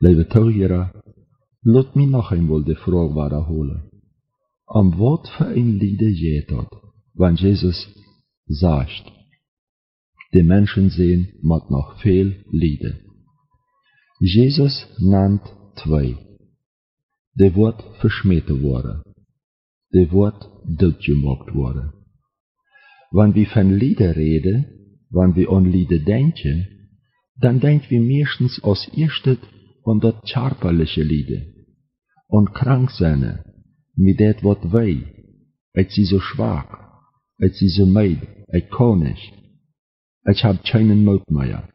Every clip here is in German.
Lieve toehoorder, laat mij nog eenmaal de vraag wiederholen. Om wat voor een lieden geht dat, wanneer Jezus zegt, de mensen zijn met nog veel lijden. Jezus nennt twee. Die wordt versmeten worden. Die wordt doodgemaakt worden. Wanneer we van lijden reden, wanneer we aan lijden denken, dan denken we meestens als eerste aan dat körperliche lijden. Aan krank zijn, met dat wat wij, ik zie zo zwak, ik zie zo meid, ik kan niet, ik heb geen moed meer.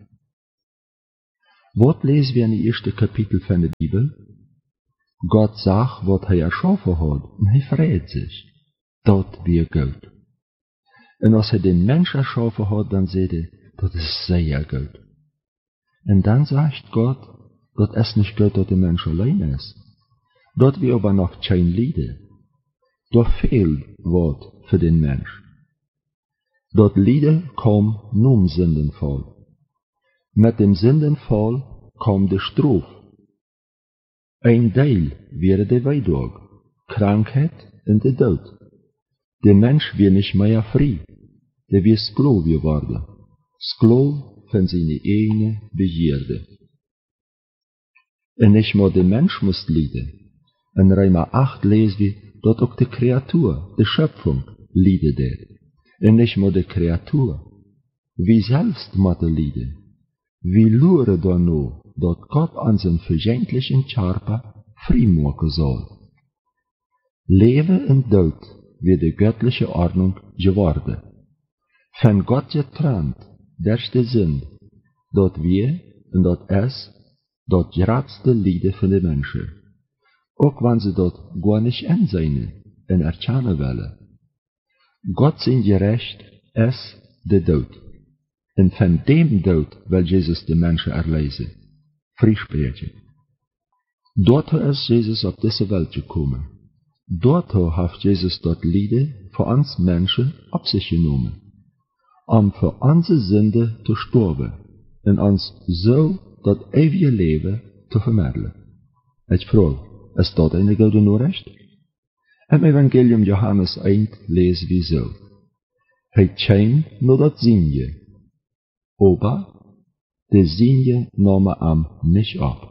Wat lezen we in het eerste kapitel van de Bibel? Gott zag wat hij erschaffen had, en hij verrät zich. Dat weer goed. En als hij den mens erschaffen had, dan zei hij, dat is zeer goed. En dan zegt Gott, dat es nicht gut, dat de mens alleen is. Dat wir aber noch geen lijden. Dat fehlt wat voor den mens. Dat lijden kwam nun Sündenfall. Met dem Sündenfall kwam de straf. Een deel wäre de weidog, krankheid en de dood. De mens weer niet meer vrij. Der weer sklav geworden. Sklav van zijn eigen begeerde. En nicht maar de mens moest lijden. In Römer 8 lezen we dat ook de Kreatur, de Schöpfung, lijden deed. En nicht maar de Kreatur. Wie selbst moeten lijden. Wie loeren dan nou dat God aan zijn vergänglichen Körper vrijmaken zal. Leven en dood weer de göttliche Ordnung geworden. Van God getrennt, der de Sinn, dat wir, en dat is, dat grootste lijden van de mensen. Ook wanneer ze dat gar niet inzien en erkennen willen. God zijn gerecht is de dood. En van dem dood wil Jezus de mensen erlezen. Vrijspreken. Daartoe is Jezus op deze wereld gekomen. Daartoe heeft Jezus dat lijden voor ons mensen op zich genomen. Om voor onze zonde te sterven en ons zo dat eeuwige leven te vermiddelen. Ik vraag, is dat een goede Nachricht? Im Evangelium Johannes 1 lezen we zo. Hij kwam naar dat Sinje, aber de Sinje namen hem niet op.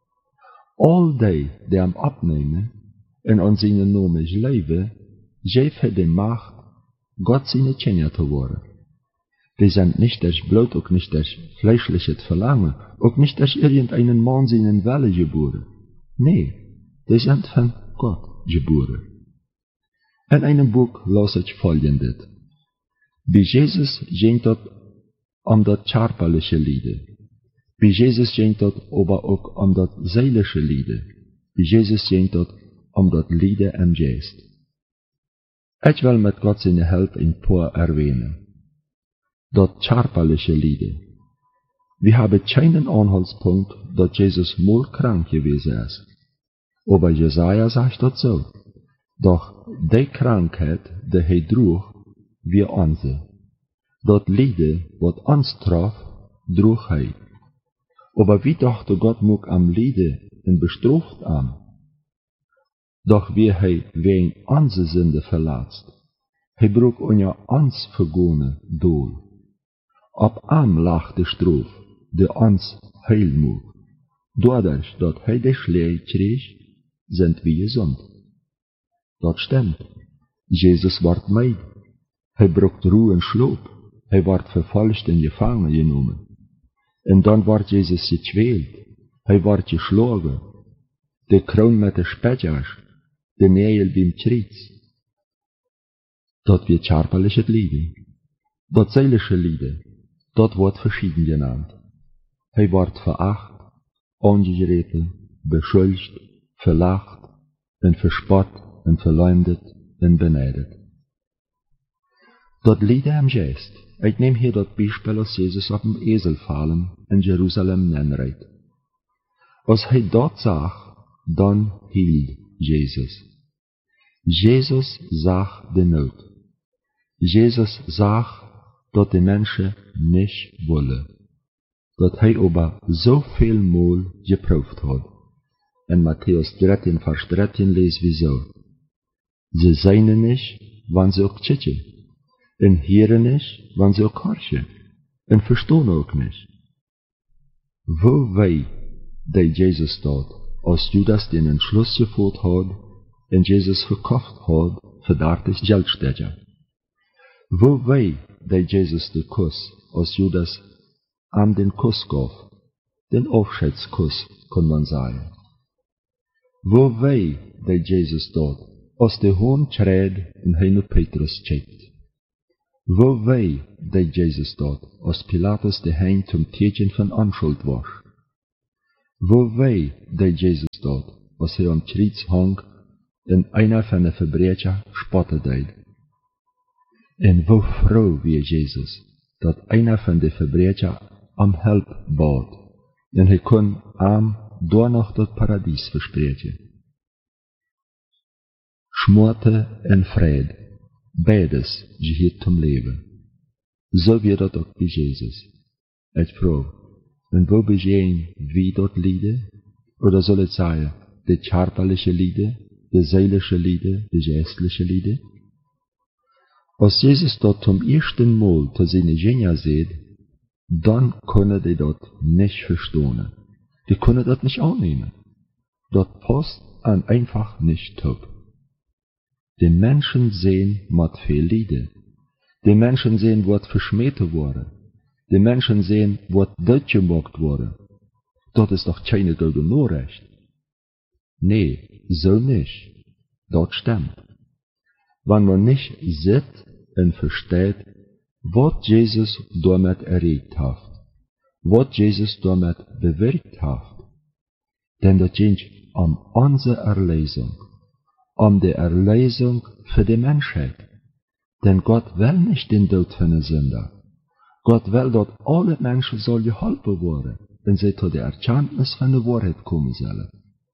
Al die hem opnemen en aan zijn naam leven, geeft hij de macht, God zijn Kinder te worden. Die sind nicht durch Blut, auch nicht durch fleischliches Verlangen, auch nicht durch irgendeinen Mann seinen Wille geboren. Nee, die sind von Gott geboren. In einem Buch las ich folgendes. Bei Jesus ging das das körperliche Lijden. Bei Jesus ging das aber auch das seelische Lijden. Bei Jesus ging das das Lijden im Geist. Ich will mit Gott seine Hilfe ein paar erwähnen. Dat körperliche Lijden. Wir haben keinen Anhaltspunkt, dass Jesus mal krank gewesen ist. Aber Jesaja sagt das so. Doch die Krankheit, die er droeg, wir unsere. Dat Lijden, wat uns traf, droeg er. Aber wie dachte Gott mag am Lijden en bestraft am? Doch wie er wegen unsere Sünde verletzt. Hij brug unja uns vergone dool. Op am lag de straf, de ons heil moet. Doordat dat hij de Schläge kreeg, sind wir gesund. Dat stimmt. Jezus wordt meid. Hij brucht Ruhe en Schlaf. Hij wordt verfolgt en gevangen genomen. En dan wordt Jezus gekwält. Hij wordt geschlagen. De kroon met de spetjers. De Nägel beim Kreuz. Dat wird körperliches Lijden. Dat seelische Lijden. Dat wordt verschieden genannt. Hij wordt veracht, angegriffen, beschuldigd, verlacht, en verspot, en verleumdet, en beneidet. Dat Lijden im Geist. Ik neem hier dat Beispiel als Jezus op een ezel vallen in Jeruzalem nenrijdt. Als hij dat zag, dan hield Jezus. Jezus zag de nood. Jezus zag dat de mensen niet willen. Dat hij aber zoveel mal geproefd had. In Matthäus 13, Vers 13 lesen wir so. Sie seien nicht, wann sie auch tschitje. En hören nicht, wann sie auch horchen. En verstehen auch nicht. Wo wei, die Jesus dort, als Judas den Entschluss geführt hat, en Jesus verkauft hat, für 30 Geldstädter. Wo wei, die Jesus den Kuss, als Judas am den Kuss gab, den Aufschiedskuss, kann man sagen. Wo wei, die Jesus dort, als der Hohn schreit und heim Petrus checkt. Wo wei, die Jesus dort, als Pilatus de Hein zum Tietchen von Anschuld wasch. Wo wei, die Jesus dort, als am Kreuz hang und einer von den Verbrecher spotte deed. En wo froh wie Jesus, dat einer von den Verbrecher am Help bat, en hij kon am door nog dat Paradies versprechen. Schmorte en Fried, beides gehört zum Leben. So wird das auch bei Jesus. Ich frage, und wo begehen wie dort Lieder? Oder soll ich sagen, die körperliche Lieder, die seelische Lieder, die geistliche Lieder? Als Jesus dort zum ersten Mal zu seinen Jüngern sieht, dann können die dort nicht verstehen. Die können das nicht annehmen. Dort passt einfach nicht top. Die Menschen sehen mit viel Lieder. Die Menschen sehen, was verschmäht wurde. Die Menschen sehen, was dort gemacht wurde. Das ist doch keine gute Nachricht. Nee, so nicht. Das stimmt. Wenn man nicht sieht und versteht, was Jesus damit erregt hat, was Jesus damit bewirkt hat, denn das ging um unsere Erlösung, um die Erlösung für die Menschheit. Denn Gott will nicht den Tod von den Sünder. Gott will, dass alle Menschen sollen geholfen werden, wenn sie zu der Erkenntnis von der Wahrheit kommen sollen.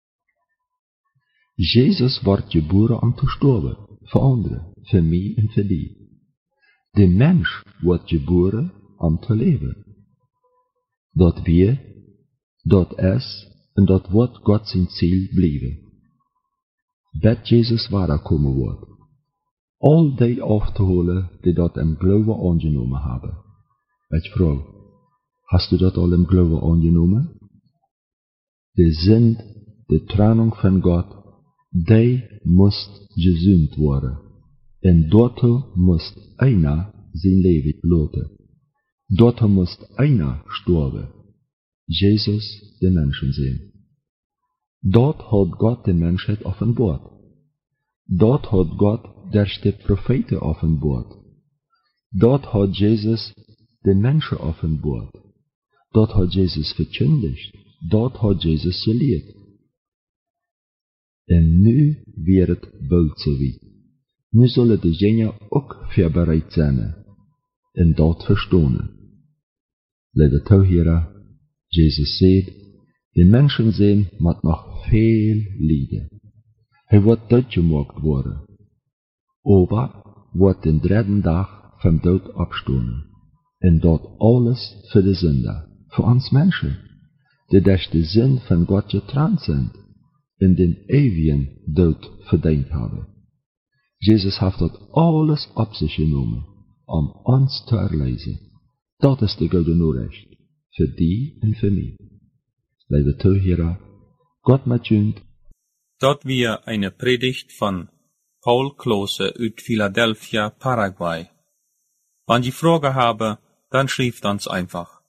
Jesus wird geboren, um zu sterben, für andere, für mich und für die. Der Mensch wird geboren, um zu leben. Dort wir, dort es und dort wird Gott sein Ziel bleiben. Bis Jesus wiederkommen wird. All die aufzuholen, die dort im Glauben angenommen haben. Ich frage, hast du dort all im Glauben angenommen? Die Sünd, die Trennung von Gott, die muss gesühnt werden. Und dort muss einer sein Leben lassen. Dort muss einer sterben. Jesus, den Menschen sehen. Dort hat Gott die Menschheit offenbart. Dort hat Gott durch die Propheten offenbart. Dort hat Jesus den Menschen offenbart. Dort hat Jesus verkündigt. Dort hat Jesus gelehrt. Und nu wird bald so weit. Nu sollen die Jünger auch vorbereitet sein und dort verstehen. Liebe Zuhörer, Jesus sagt, die Menschen sehen mit noch viel Lieder. Er wird tot gemacht worden, aber wird den dritten Tag vom Tod abstehen. Und dort alles für die Sünder, für uns Menschen, die durch die Sinn von Gott getrennt sind, in den ewigen Tod verdient haben. Jesus hat dort alles auf sich genommen, um uns zu erlösen. Das ist die gute Nachricht, für die und für mich. Liebe Zuhörer, Gott mit uns. Dort wir eine Predigt von Paul Klose aus Philadelphia, Paraguay. Wenn Sie Fragen haben, dann schreibt uns einfach.